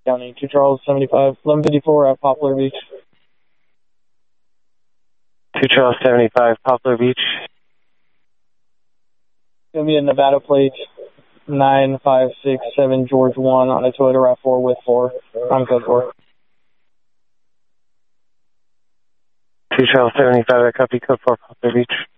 County, 2 Charles 75, 1154 at Poplar Beach. 2 Charles 75, Poplar Beach. Going to be a Nevada plate, 9567 George 1 on a Toyota RAV4 with 4. I'm code 4. 2 Charles 75, I copy code 4, Poplar Beach.